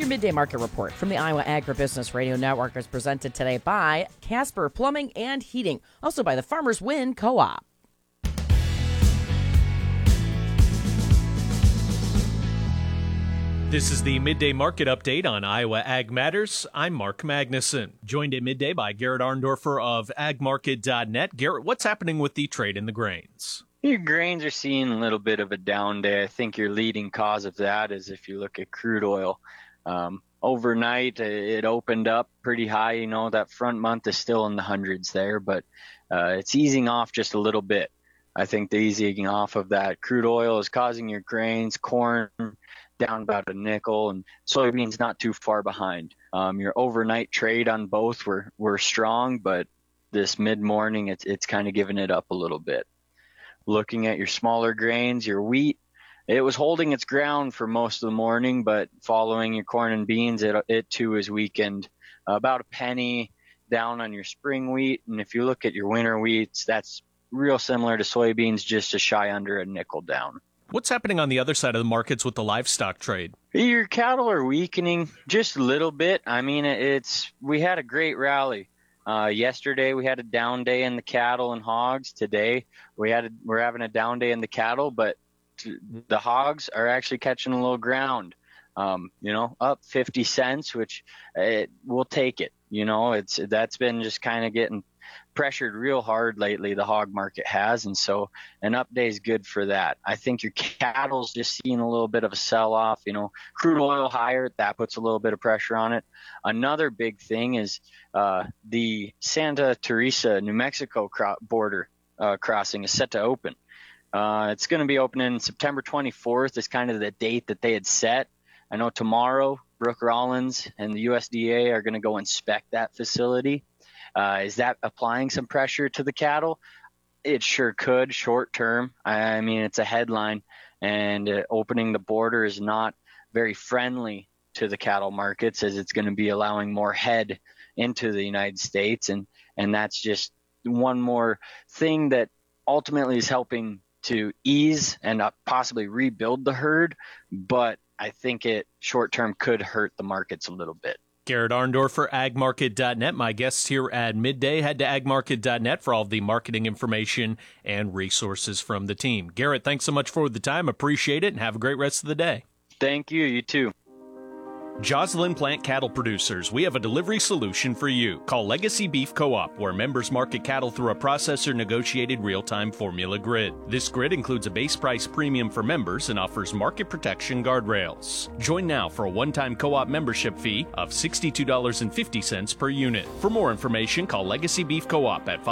Your Midday Market Report from the Iowa Agribusiness Radio Network is presented today by Casper Plumbing and Heating, also by the Farmers Win Co-op. This is the Midday Market Update on Iowa Ag Matters. I'm Mark Magnuson, joined at midday by Garrett Arndorfer of agmarket.net. Garrett, what's happening with the trade in the grains? Your grains are seeing a little bit of a down day. I think your leading cause of that is if you look at crude oil. Overnight, it opened up pretty high. You know, that front month is still in the hundreds there, but it's easing off just a little bit. I think the easing off of that crude oil is causing your grains, corn, down about a nickel, and soybeans not too far behind. Your overnight trade on both were strong, but this mid-morning, it's kind of giving it up a little bit. Looking at your smaller grains, your wheat, it was holding its ground for most of the morning, but following your corn and beans, it too is weakened. About a penny down on your spring wheat, and if you look at your winter wheats, that's real similar to soybeans, just a shy under a nickel down. What's happening on the other side of the markets with the livestock trade? Your cattle are weakening just a little bit. I mean, we had a great rally. Yesterday we had a down day in the cattle and hogs. Today we're having a down day in the cattle, but the hogs are actually catching a little ground. Up 50 cents, which we'll take it. That's been just kind of getting pressured real hard lately, the hog market has, and so an up day is good for that. I think your cattle's just seeing a little bit of a sell-off. Crude oil higher, that puts a little bit of pressure on it. Another big thing is the Santa Teresa, New Mexico border crossing is set to open. It's going to be opening September 24th is kind of the date that they had set. I know tomorrow, Brooke Rollins and the USDA are going to go inspect that facility. Is that applying some pressure to the cattle? It sure could, short term. I mean, it's a headline, and opening the border is not very friendly to the cattle markets, as it's going to be allowing more head into the United States. And that's just one more thing that ultimately is helping to ease and possibly rebuild the herd. But I think it short term could hurt the markets a little bit. Garrett Arndorfer, agmarket.net. My guests here at midday. Head to agmarket.net for all of the marketing information and resources from the team. Garrett, thanks so much for the time. Appreciate it, and have a great rest of the day. Thank you. You too. Joslyn Plant Cattle Producers, we have a delivery solution for you. Call Legacy Beef Co-op, where members market cattle through a processor-negotiated real-time formula grid. This grid includes a base price premium for members and offers market protection guardrails. Join now for a one-time co-op membership fee of $62.50 per unit. For more information, call Legacy Beef Co-op at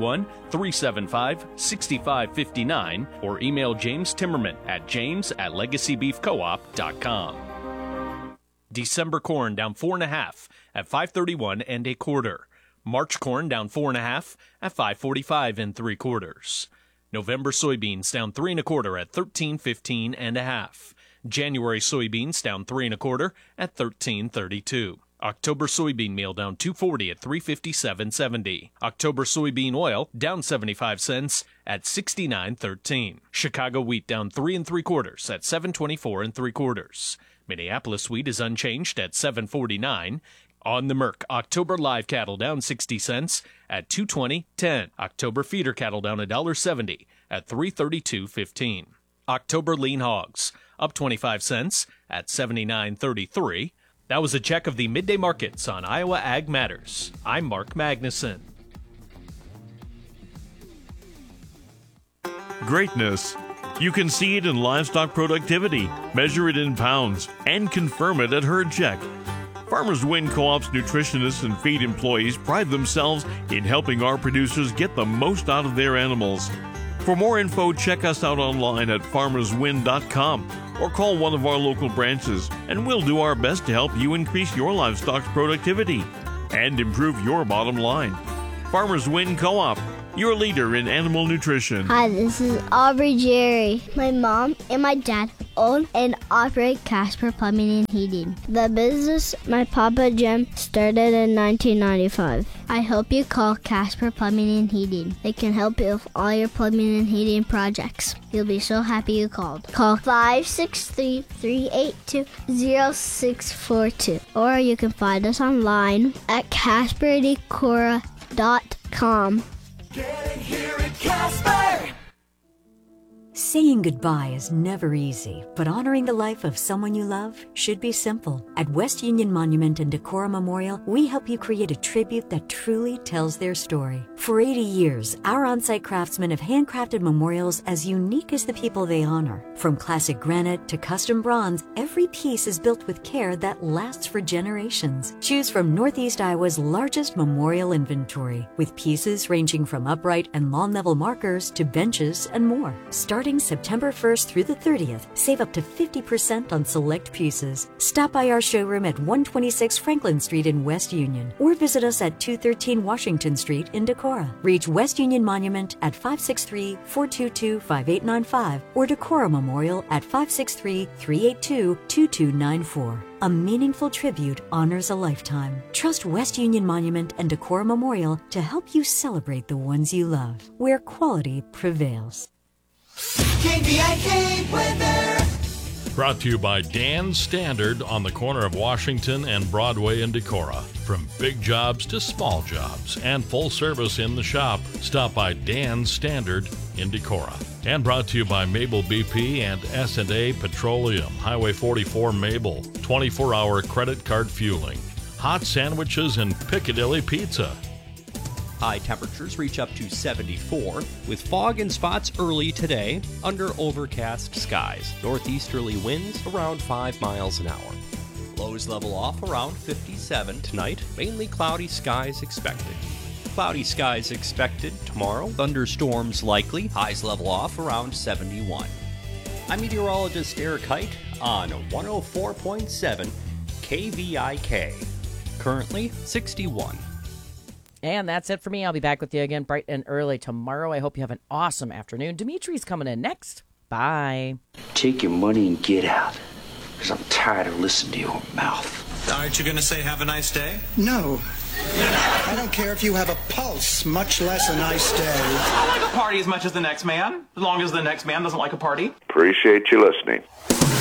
531-375-6559 or email James Timmerman at james@legacybeefcoop.com. December corn down 4.5 at $5.31 1/4. March corn down 4.5 at $5.45 3/4. November soybeans down 3 1/4 at $13.15 1/2. January soybeans down 3 1/4 at $13.32. October soybean meal down $2.40 at $3.57.70. October soybean oil down 75 cents at $69.13. Chicago wheat down 3 3/4 at $7.24 3/4. Minneapolis wheat is unchanged at $7.49. On the Merc, October live cattle down 60 cents at $2.20.10. October feeder cattle down $1.70 at $3.32.15. October lean hogs up 25 cents at $79.33. That was a check of the midday markets on Iowa Ag Matters. I'm Mark Magnuson. Greatness. You can see it in livestock productivity, measure it in pounds, and confirm it at Herd Check. Farmers Win Co-op's nutritionists and feed employees pride themselves in helping our producers get the most out of their animals. For more info, check us out online at farmerswin.com or call one of our local branches, and we'll do our best to help you increase your livestock's productivity and improve your bottom line. Farmers Win Co-op, your leader in animal nutrition. Hi, this is Aubrey Jerry. My mom and my dad own and operate Casper Plumbing and Heating. The business my Papa Jim started in 1995. I hope you call Casper Plumbing and Heating. They can help you with all your plumbing and heating projects. You'll be so happy you called. Call 563-382-0642. Or you can find us online at CasperDecora.com. Get it here at Casper! Saying goodbye is never easy, but honoring the life of someone you love should be simple. At West Union Monument and Decorah Memorial, we help you create a tribute that truly tells their story. For 80 years, our on-site craftsmen have handcrafted memorials as unique as the people they honor. From classic granite to custom bronze, every piece is built with care that lasts for generations. Choose from Northeast Iowa's largest memorial inventory, with pieces ranging from upright and lawn-level markers to benches and more. Starting September 1st through the 30th, save up to 50% on select pieces. Stop by our showroom at 126 Franklin Street in West Union, or visit us at 213 Washington Street in Decorah. Reach West Union Monument at 563-422-5895 or Decorah Memorial at 563-382-2294. A meaningful tribute honors a lifetime. Trust West Union Monument and Decorah Memorial to help you celebrate the ones you love, where quality prevails. KVIK weather. Brought to you by Dan Standard on the corner of Washington and Broadway in Decorah. From big jobs to small jobs and full service in the shop, stop by Dan Standard in Decorah. And brought to you by Mabel BP and S&A Petroleum, Highway 44 Mabel, 24-hour credit card fueling, hot sandwiches and Piccadilly Pizza. High temperatures reach up to 74, with fog and spots early today under overcast skies. Northeasterly winds around 5 miles an hour. Lows level off around 57 tonight. Mainly cloudy skies expected. Cloudy skies expected tomorrow. Thunderstorms likely. Highs level off around 71. I'm meteorologist Eric Hite on 104.7 KVIK. Currently 61. And that's it for me. I'll be back with you again bright and early tomorrow. I hope you have an awesome afternoon. Dimitri's coming in next. Bye. Take your money and get out, because I'm tired of listening to your mouth. Aren't you going to say have a nice day? No. I don't care if you have a pulse, much less a nice day. I like a party as much as the next man, as long as the next man doesn't like a party. Appreciate you listening.